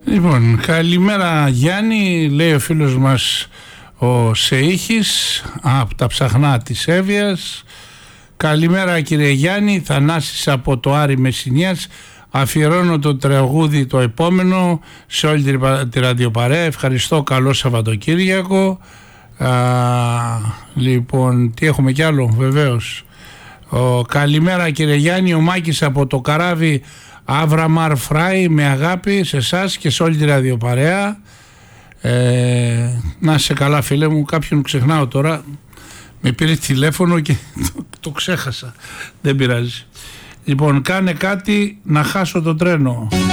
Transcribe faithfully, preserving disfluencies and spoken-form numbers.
Λοιπόν, καλημέρα Γιάννη, λέει ο φίλος μας ο Σεΐχης από τα ψαχνά της Εύβοιας. Καλημέρα κύριε Γιάννη, Θανάσης από το Άρη Μεσσηνίας. Αφιερώνω το τραγούδι το επόμενο σε όλη τη ραδιοπαρέα. Ευχαριστώ, καλό Σαββατοκύριακο. Α, λοιπόν, τι έχουμε κι άλλο, βεβαίως. Ο, καλημέρα κύριε Γιάννη, ο Μάκης από το Καράβι Αβραμάρ Φράι, με αγάπη σε εσάς και σε όλη τη ραδιοπαρέα. Ε, να είσαι καλά φίλε μου, κάποιον ξεχνάω τώρα, με πήρε τηλέφωνο και το, το ξέχασα, δεν πειράζει. Λοιπόν, κάνε κάτι να χάσω το τρένο.